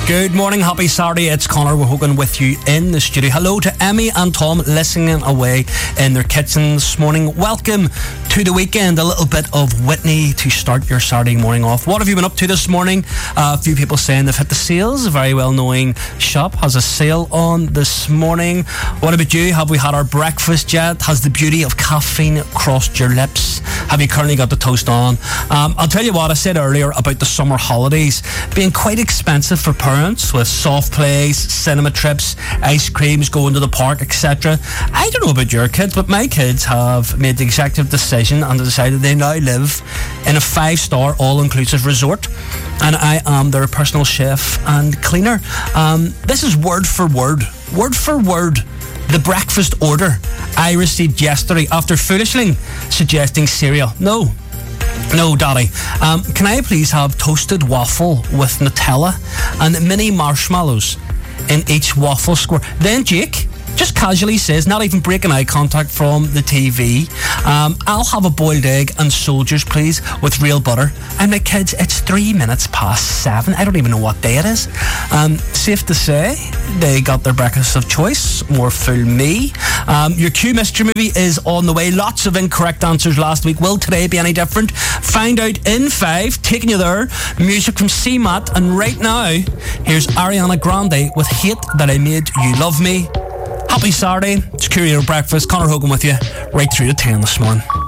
Good morning, happy Saturday. It's Conor Hogan with you in the studio. Hello to Emmy and Tom listening away in their kitchen this morning. Welcome to the weekend. A little bit of Whitney to start your Saturday morning off. What have you been up to this morning? A few people saying they've hit the sales. A very well-known shop has a sale on this morning. What about you? Have we had our breakfast yet? Has the beauty of caffeine crossed your lips? Have you currently got the toast on? I'll tell you what, I said earlier about the summer holidays being quite expensive for parents, with soft plays, cinema trips, ice creams, going to the park, etc. I don't know about your kids, but my kids have made the executive decision and decided they now live in a 5-star all-inclusive resort, and I am their personal chef and cleaner. This is word for word, the breakfast order I received yesterday after foolishly suggesting cereal. No, Daddy. Can I please have toasted waffle with Nutella and mini marshmallows in each waffle square? Then Jake just casually says, not even breaking eye contact from the TV, I'll have a boiled egg and soldiers, please, with real butter. I'm like, kids, it's 3 minutes past 7. I don't even know what day it is. Safe to say, they got their breakfast of choice. More full me. Your Q Mystery Movie is on the way. Lots of incorrect answers last week. Will today be any different? Find out in 5. Taking you there. Music from CMAT. And right now, here's Ariana Grande with Hate That I Made You Love Me. Happy Saturday. It's Courier Breakfast. Conor Hogan with you right through to 10 this morning.